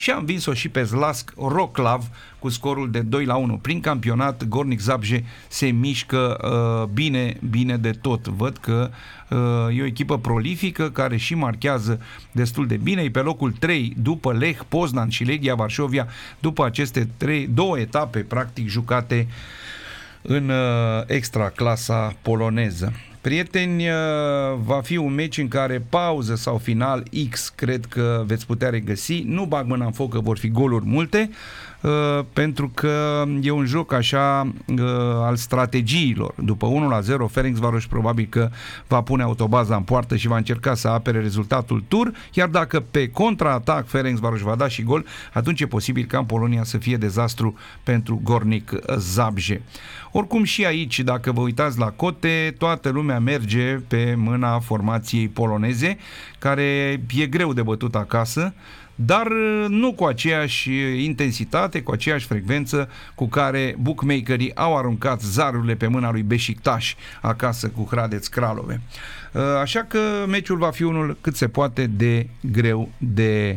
și a învins-o și pe Zlask Wroclaw cu scorul de 2-1. Prin campionat, Gornik Zabrze se mișcă bine de tot. Văd că e o echipă prolifică care și marchează destul de bine. E pe locul 3 după Lech Poznan și Legia Varșovia, după aceste două etape practic jucate în extraclasa poloneză. Prieteni, va fi un meci în care pauză sau final X cred că veți putea regăsi. Nu bag mâna în foc că vor fi goluri multe, pentru că e un joc așa al strategiilor. După 1-0, Ferencvaros probabil că va pune autobaza în poartă și va încerca să apere rezultatul tur, iar dacă pe contraatac Ferencvaros va da și gol, atunci e posibil ca în Polonia să fie dezastru pentru Gornik Zabrze. Oricum și aici, dacă vă uitați la cote, toată lumea merge pe mâna formației poloneze, care e greu de bătut acasă, dar nu cu aceeași intensitate, cu aceeași frecvență cu care bookmakerii au aruncat zarurile pe mâna lui Beşiktaş acasă cu Hradec Kralove. Așa că meciul va fi unul cât se poate de greu de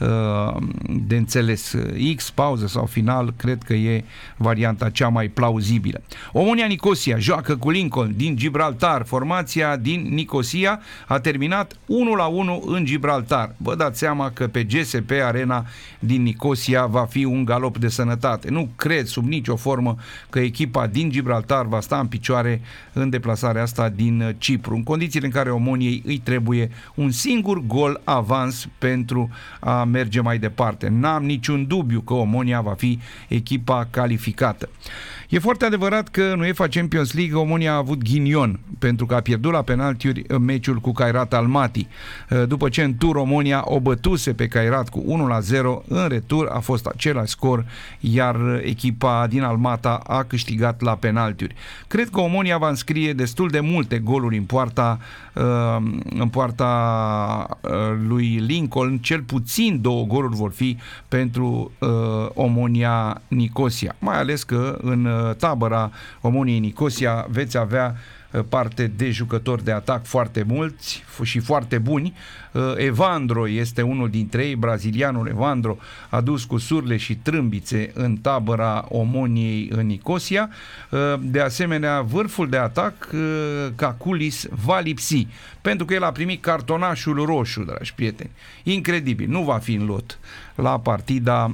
înțeles. X, pauză sau final, cred că e varianta cea mai plauzibilă. Omonia Nicosia joacă cu Lincoln din Gibraltar. Formația din Nicosia a terminat 1-1 în Gibraltar. Vă dați seama că pe GSP Arena din Nicosia va fi un galop de sănătate. Nu cred sub nicio formă că echipa din Gibraltar va sta în picioare în deplasarea asta din Cipru, în condițiile în care Omoniei îi trebuie un singur gol avans pentru a merge mai departe. N-am niciun dubiu că Omonia va fi echipa calificată. E foarte adevărat că în UEFA Champions League Omonia a avut ghinion, pentru că a pierdut la penaltiuri meciul cu Kairat Almaty. După ce în tur Omonia o bătuse pe Kairat cu 1-0, în retur a fost același scor, iar echipa din Almata a câștigat la penaltiuri. Cred că Omonia va înscrie destul de multe goluri în poarta lui Lincoln. Cel puțin 2 goluri vor fi pentru Omonia Nicosia, mai ales că în tabăra Omoniei Nicosia veți avea parte de jucători de atac foarte mulți și foarte buni. Evandro este unul dintre ei, brazilianul Evandro, adus cu surle și trâmbițe în tabăra Omoniei în Nicosia. De asemenea, vârful de atac, Caculis, va lipsi, pentru că el a primit cartonașul roșu, dragi prieteni. Incredibil, nu va fi în lot la partida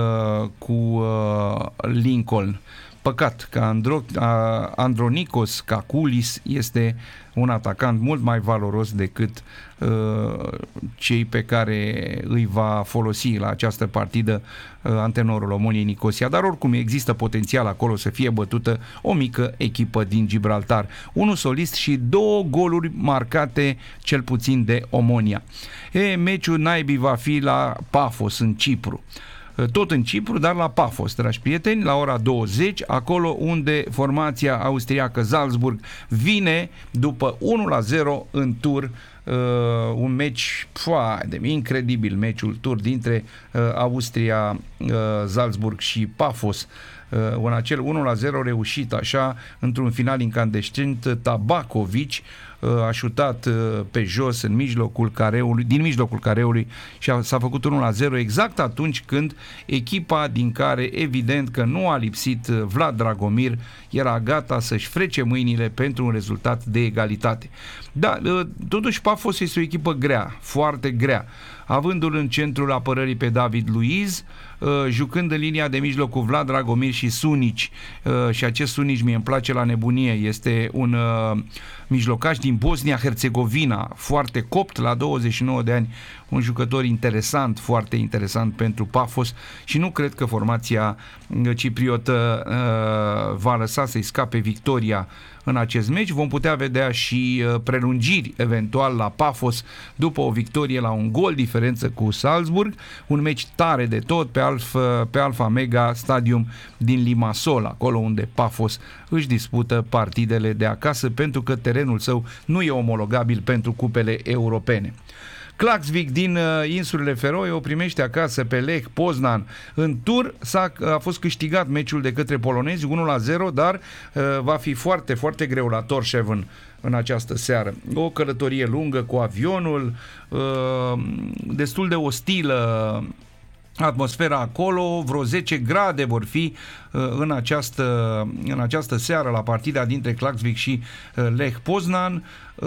cu Lincoln. Păcat că Andronikos Caculis este un atacant mult mai valoros decât cei pe care îi va folosi la această partidă antenorul Omoniei Nicosia. Dar oricum există potențial acolo să fie bătută o mică echipă din Gibraltar. Unul solist și 2 goluri marcate cel puțin de Omonia. Meciul naibii va fi la Pafos, în Cipru. Tot în Cipru, dar la Pafos, dragi prieteni, la ora 20, acolo unde formația austriacă Salzburg vine după 1-0 în tur. Un meci incredibil, meciul tur dintre Austria, Salzburg și Pafos. În acel 1-0 reușit așa, într-un final incandescent, Tabakovic a șutat pe jos din mijlocul careului și s-a făcut 1-0 exact atunci când echipa din care evident că nu a lipsit Vlad Dragomir era gata să-și frece mâinile pentru un rezultat de egalitate. Da, totuși Pafos este o echipă grea, foarte grea, avându-l în centrul apărării pe David Luiz, jucând în linia de mijloc cu Vlad Dragomir și Sunici, și acest Sunici mie îmi place la nebunie, este un mijlocaș din Bosnia-Herzegovina, foarte copt la 29 de ani, un jucător interesant, foarte interesant pentru Pafos, și nu cred că formația cipriotă va lăsa să-i scape victoria în acest meci. Vom putea vedea și prelungiri eventual la Pafos după o victorie la un gol diferență cu Salzburg, un meci tare de tot pe Alfa Mega Stadium din Limassol, acolo unde Pafos își dispută partidele de acasă, pentru că terenul său nu e omologabil pentru cupele europene. Klaksvik din insulele Feroe o primește acasă pe Lech Poznan. În tur a fost câștigat meciul de către polonezi 1-0, dar va fi foarte, foarte greu la Torshavn în această seară. O călătorie lungă cu avionul, destul de ostilă atmosfera acolo, vreo 10 grade vor fi în această seară la partida dintre Klaksvik și Lech Poznan.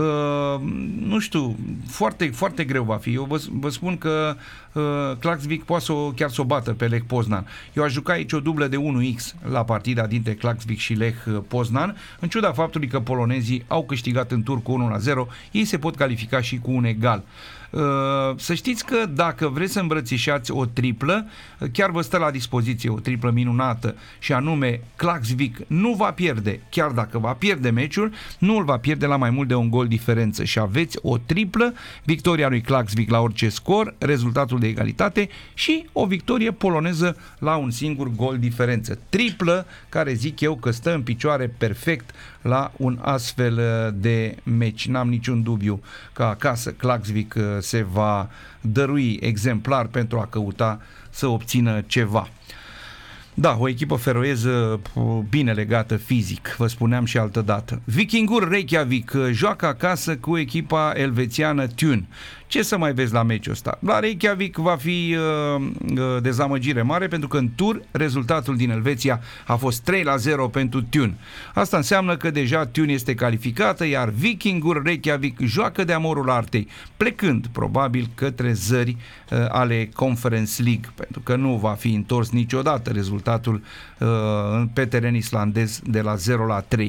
Nu știu, foarte, foarte greu va fi. Eu vă spun că Klaksvik poate chiar să o bată pe Lech Poznan. Eu aș juca aici o dublă de 1x la partida dintre Klaksvik și Lech Poznan, în ciuda faptului că polonezii au câștigat în tur cu 1-0, ei se pot califica și cu un egal. Să știți că dacă vreți să îmbrățișați o triplă, chiar vă stă la dispoziție o triplă minunată, și anume Klaksvik nu va pierde, chiar dacă va pierde meciul, nu îl va pierde la mai mult de un gol diferență, și aveți o triplă, victoria lui Klaksvik la orice scor, rezultatul de egalitate și o victorie poloneză la un singur gol diferență. Triplă care zic eu că stă în picioare perfect la un astfel de meci. N-am niciun dubiu că acasă Klaksvik se va dărui exemplar pentru a căuta să obțină ceva. Da, o echipă feroeză bine legată fizic, vă spuneam și altă dată. Vikingur Reykjavik joacă acasă cu echipa elvețiană Thun. Ce să mai vezi la meciul ăsta? La Reykjavik va fi dezamăgire mare, pentru că în tur rezultatul din Elveția a fost 3-0 pentru Thun. Asta înseamnă că deja Thun este calificată, iar Vikingur Reykjavik joacă de amorul artei, plecând probabil către zări ale Conference League, pentru că nu va fi întors niciodată rezultatul pe teren islandez de la 0-3.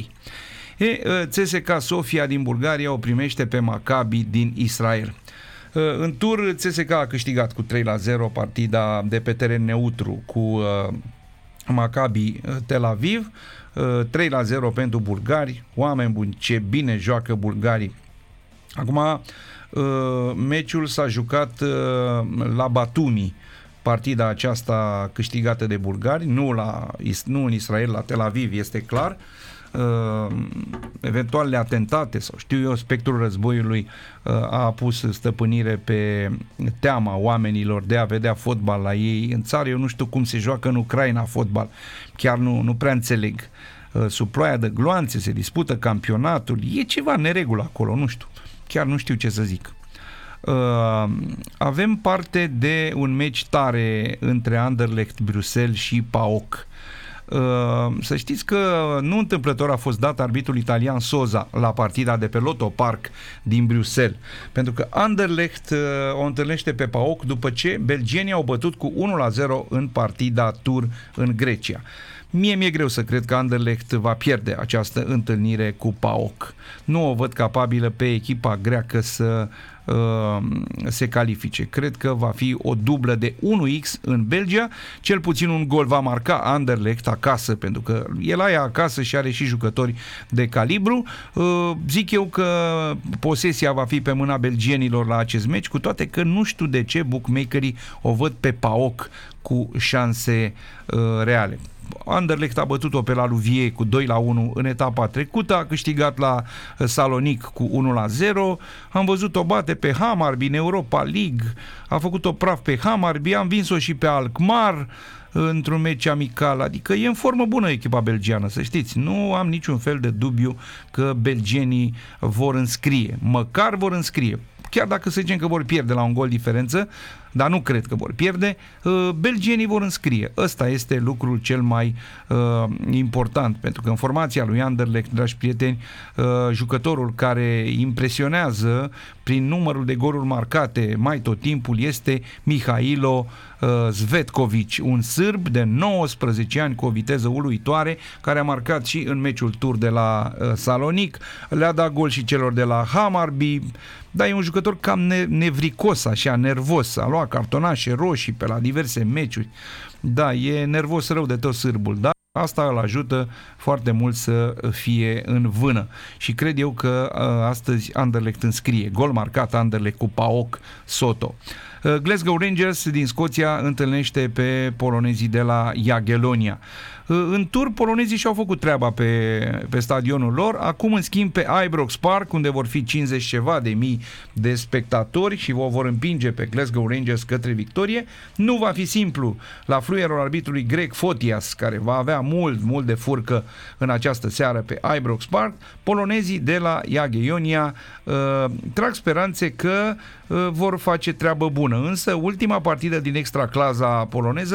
CSKA Sofia din Bulgaria o primește pe Maccabi din Israel. În tur, CSKA a câștigat cu 3-0 partida de pe teren neutru cu Maccabi Tel Aviv, 3-0 pentru bulgari. Oameni buni, ce bine joacă bulgarii. Acum, meciul s-a jucat la Batumi, partida aceasta câștigată de bulgari, nu în Israel, la Tel Aviv, este clar. Eventualele atentate sau știu eu, spectrul războiului a pus stăpânire pe teama oamenilor de a vedea fotbal la ei în țară. Eu nu știu cum se joacă în Ucraina fotbal, chiar nu prea înțeleg. Sub ploaia de gloanțe se dispută campionatul, e ceva neregulă acolo, nu știu, chiar nu știu ce să zic. Avem parte de un meci tare între Anderlecht Bruxelles și PAOK. Să știți că nu întâmplător a fost dat arbitrul italian Sosa la partida de pe Lotto Park din Bruxelles, pentru că Anderlecht o întâlnește pe PAOK după ce belgienii au bătut cu 1-0 în partida tur în Grecia. Mi-e greu să cred că Anderlecht va pierde această întâlnire cu PAOK. Nu o văd capabilă pe echipa greacă să se califice. Cred că va fi o dublă de 1x în Belgia, cel puțin un gol va marca Anderlecht acasă, pentru că el aia acasă și are și jucători de calibru. Zic eu că posesia va fi pe mâna belgienilor la acest meci, cu toate că nu știu de ce bookmakerii o văd pe PAOK cu șanse reale. Anderlecht a bătut-o pe la Louviers cu 2-1 în etapa trecută, a câștigat la Salonic cu 1-0, am văzut-o bate pe Hammarby în Europa League, a făcut-o praf pe Hammarby, am vins-o și pe Alkmaar într-un meci amical, adică e în formă bună echipa belgiană, să știți, nu am niciun fel de dubiu că belgenii vor înscrie, măcar vor înscrie. Chiar dacă să zicem că vor pierde la un gol diferență, dar nu cred că vor pierde, belgienii vor înscrie. Ăsta este lucrul cel mai important, pentru că în formația lui Anderlecht, dragi prieteni, jucătorul care impresionează prin numărul de goluri marcate mai tot timpul este Mihailo Zvetkovic, un sârb de 19 ani cu o viteză uluitoare, care a marcat și în meciul tur de la Salonic, le-a dat gol și celor de la Hammarby, dar e un jucător cam nevricos, așa, nervos, a luat cartonașe roșii pe la diverse meciuri, da, e nervos rău de tot sârbul, da? Asta îl ajută foarte mult să fie în vână și cred eu că astăzi Anderlecht înscrie. Gol marcat Anderlecht cu PAOK Soto. Glasgow Rangers din Scoția întâlnește pe polonezii de la Jagiellonia. În tur, polonezii și-au făcut treaba pe stadionul lor, acum în schimb pe Ibrox Park, unde vor fi 50 ceva de mii de spectatori și o vor împinge pe Glasgow Rangers către victorie. Nu va fi simplu la fluierul arbitrului Greg Fotias, care va avea mult de furcă în această seară pe Ibrox Park. Polonezii de la Jagiellonia trag speranțe că vor face treabă bună. însă ultima partidă din extraclaza poloneză